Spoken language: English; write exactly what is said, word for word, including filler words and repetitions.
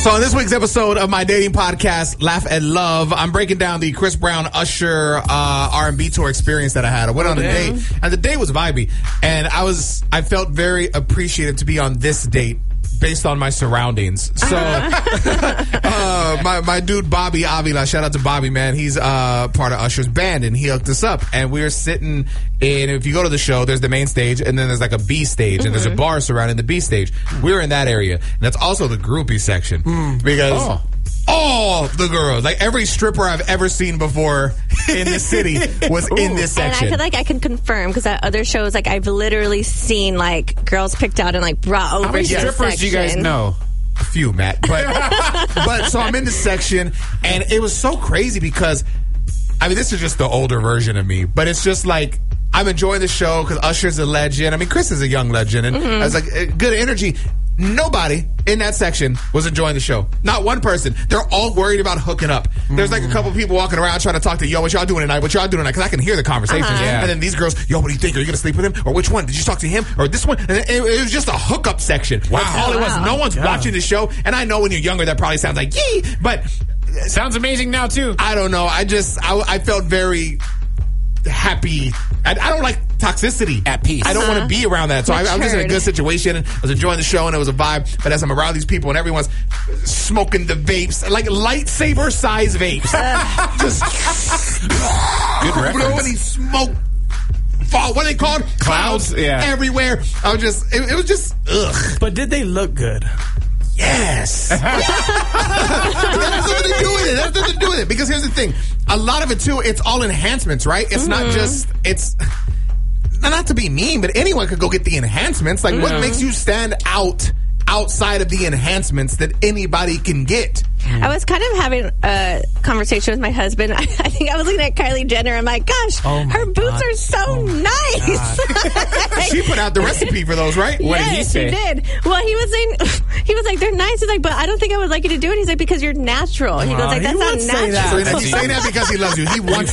So on this week's episode of my dating podcast, Laugh and Love, I'm breaking down the Chris Brown Usher uh, R and B tour experience that I had. I went on a date, and the date was vibey, and I was I felt very appreciative to be on this date based on my surroundings. So uh, my my dude Bobby Avila, shout out to Bobby, man. He's uh, part of Usher's band, and he hooked us up, and we were sitting in. If you go to the show, there's the main stage, and then there's like a B stage, mm-hmm. and there's a bar surrounding the B stage. We were in that area, and that's also the groupie section mm. because. Oh. All the girls, like every stripper I've ever seen before in the city was in this section. And I feel like I can confirm because at other shows, like I've literally seen like girls picked out and like brought over. How many to strippers section. do you guys know? A few, Matt. But but so I'm in this section, and it was so crazy because I mean this is just the older version of me, but it's just like I'm enjoying the show because Usher's a legend. I mean Chris is a young legend, and mm-hmm. I was like good energy. Nobody in that section was enjoying the show. Not one person. They're all worried about hooking up. There's like a couple people walking around trying to talk to, yo, what y'all doing tonight? What y'all doing tonight? Because I can hear the conversations. Uh-huh. Yeah. And then these girls, yo, what do you think? Are you going to sleep with him? Or which one? Did you talk to him? Or this one? And it, it was just a hookup section. Wow. That's all it was. Wow. No one's yeah. watching the show. And I know when you're younger, that probably sounds like, yee. But sounds amazing now, too. I don't know. I just, I, I felt very happy. I, I don't like toxicity. At peace. I don't uh-huh. want to be around that. So I, I was just in a good situation. And I was enjoying the show, and it was a vibe. But as I'm around these people, and everyone's smoking the vapes, like lightsaber size vapes, just good reference. Blowing smoke. Fall, what are they called? Clouds. Clouds yeah. everywhere. I was just. It, it was just. Ugh. But did they look good? Yes. That has nothing to do with it. That has nothing to do with it. Because here's the thing. A lot of it, too, it's all enhancements, right? It's mm-hmm. not just, it's, not to be mean, but anyone could go get the enhancements. Like, mm-hmm. what makes you stand out outside of the enhancements that anybody can get? I was kind of having a conversation with my husband. I, I think I was looking at Kylie Jenner. I'm like, gosh, oh her boots God. are so oh nice. She put out the recipe for those, right? What yes, did he say? She did. Well, he was saying, he was like, they're nice. He's like, but I don't think I would like you to do it. He's like, because you're natural. He goes like, that's not natural. So he's saying that because he loves you. He wants